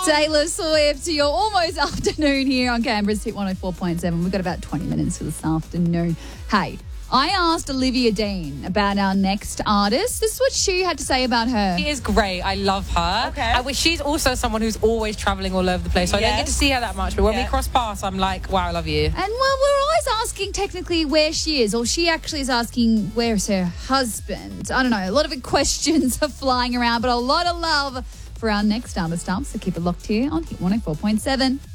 Taylor Swift, you're almost afternoon here on Canberra's Hit 104.7. We've got about 20 minutes for this afternoon. Hey, I asked Olivia Dean about our next artist. This is what she had to say about her. She is great. I love her. Okay. I wish she's also someone who's always travelling all over the place. So I don't get to see her that much. But when we cross paths, I'm like, wow, I love you. And well, we're always asking technically where she is, or she actually is asking where's her husband. I don't know. A lot of questions are flying around, but a lot of love for our next artist up. So keep it locked here on Hit 104.7.